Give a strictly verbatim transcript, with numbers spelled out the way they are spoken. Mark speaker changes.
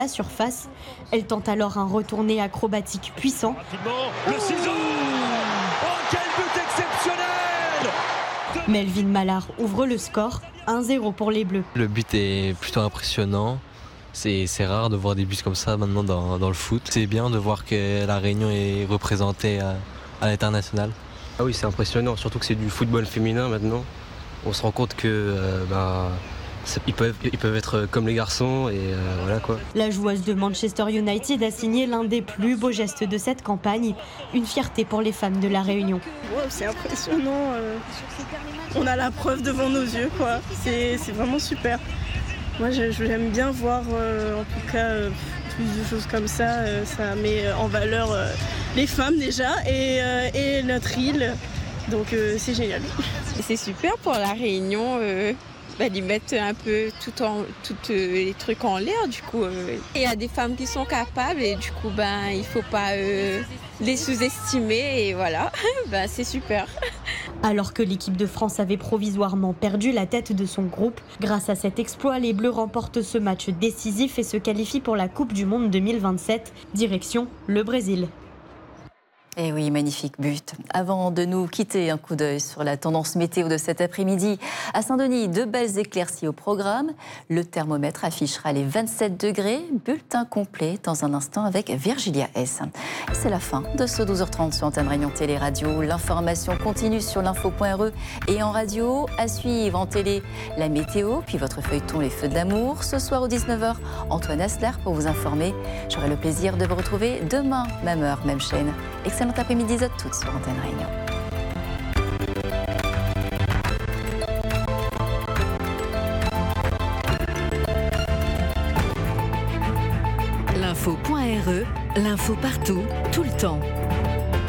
Speaker 1: la surface. Elle tente alors un retourné acrobatique puissant.
Speaker 2: Le ciseau. Oh, quel but exceptionnel!
Speaker 1: Melvin Mallard ouvre le score, un zéro pour les Bleus.
Speaker 3: Le but est plutôt impressionnant. C'est, c'est rare de voir des buts comme ça maintenant dans, dans le foot. C'est bien de voir que la Réunion est représentée à, à l'international.
Speaker 4: Ah oui, c'est impressionnant, surtout que c'est du football féminin maintenant. On se rend compte que euh, bah, ils, peuvent, ils peuvent être comme les garçons et euh, voilà quoi.
Speaker 1: La joueuse de Manchester United a signé l'un des plus beaux gestes de cette campagne, une fierté pour les femmes de la Réunion.
Speaker 5: Wow, c'est impressionnant, euh, on a la preuve devant nos yeux, quoi. C'est, c'est vraiment super. Moi j'aime bien voir euh, en tout cas euh, plus de choses comme ça, euh, ça met en valeur euh, les femmes déjà et, euh, et notre île, donc euh, c'est génial.
Speaker 6: Et c'est super pour la Réunion, euh, bah, d'y mettre un peu tout en, tout, euh, les trucs en l'air du coup. Euh. Il y a des femmes qui sont capables et du coup ben, il ne faut pas euh, les sous-estimer et voilà, ben, c'est super.
Speaker 1: Alors que l'équipe de France avait provisoirement perdu la tête de son groupe, grâce à cet exploit, les Bleus remportent ce match décisif et se qualifient pour la Coupe du Monde deux mille vingt-sept, direction le Brésil.
Speaker 7: Et oui, magnifique but. Avant de nous quitter, un coup d'œil sur la tendance météo de cet après-midi. À Saint-Denis, de belles éclaircies au programme. Le thermomètre affichera les vingt-sept degrés. Bulletin complet dans un instant avec Virgilia S. C'est la fin de ce douze heures trente sur Antenne Réunion Télé Radio. L'information continue sur l'info point r e et en radio. À suivre en télé, la météo, puis votre feuilleton Les Feux de l'amour. Ce soir aux dix-neuf heures, Antoine Asler pour vous informer. J'aurai le plaisir de vous retrouver demain, même heure, même chaîne. Excellent après-midi à toutes sur Antenne Réunion.
Speaker 8: L'info point r e, l'info partout, tout le temps.